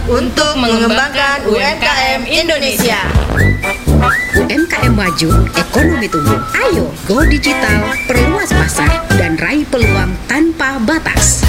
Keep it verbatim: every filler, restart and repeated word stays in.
untuk mengembangkan U M K M Indonesia. U M K M maju, ekonomi tumbuh. Ayo, go digital, perluas pasar, dan raih peluang tanpa batas.